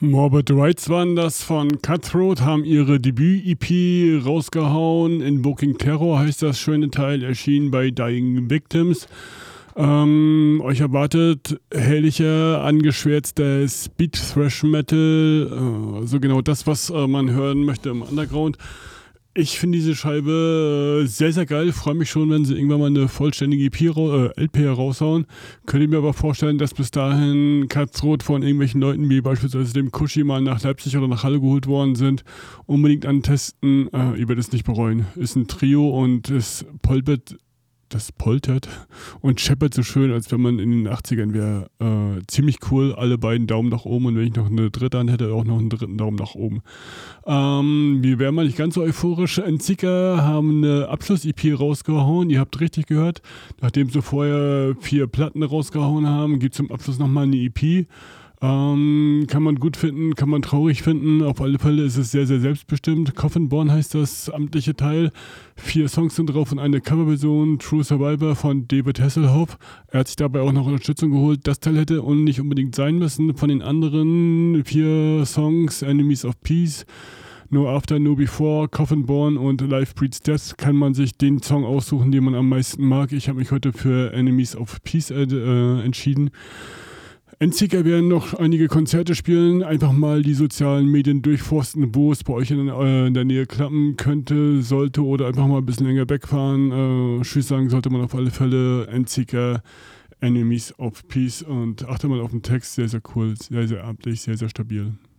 Morbid Rights waren das von Cutthroat, haben ihre Debüt-EP rausgehauen. Invoking Terror heißt das schöne Teil, erschienen bei Dying Victims. Euch erwartet herrlicher, angeschwärzter Speed-Thrash-Metal, so genau das, was man hören möchte im Underground. Ich finde diese Scheibe sehr, sehr geil. Freue mich schon, wenn sie irgendwann mal eine vollständige LP raushauen. Könnte mir aber vorstellen, dass bis dahin Cutthroat von irgendwelchen Leuten wie beispielsweise dem Kushi mal nach Leipzig oder nach Halle geholt worden sind. Unbedingt antesten. Ihr werdet es nicht bereuen. Ist ein Trio und es poltert und scheppert so schön, als wenn man in den 80ern wäre. Ziemlich cool, alle beiden Daumen nach oben und wenn ich noch eine dritte an hätte, auch noch einen dritten Daumen nach oben. Wir wären mal nicht ganz so euphorisch. Enzika haben eine Abschluss-EP rausgehauen, ihr habt richtig gehört. Nachdem sie vorher 4 Platten rausgehauen haben, gibt es zum Abschluss nochmal eine EP. Kann man gut finden, kann man traurig finden. Auf alle Fälle ist es sehr, sehr selbstbestimmt. Coffinborn heißt das amtliche Teil. 4 Songs sind drauf und eine Coverversion, True Survivor von David Hasselhoff. Er hat sich dabei auch noch Unterstützung geholt. Das Teil hätte und nicht unbedingt sein müssen. Von den anderen 4 Songs, Enemies of Peace, No After, No Before, Coffinborn und Life Breeds Death, kann man sich den Song aussuchen, den man am meisten mag. Ich habe mich heute für Enemies of Peace entschieden. Enzika werden noch einige Konzerte spielen, einfach mal die sozialen Medien durchforsten, wo es bei euch in der Nähe klappen könnte, sollte oder einfach mal ein bisschen länger wegfahren. Tschüss sagen sollte man auf alle Fälle. Enzika, Enemies of Peace und achte mal auf den Text, sehr, sehr cool, sehr, sehr amtlich, sehr, sehr stabil.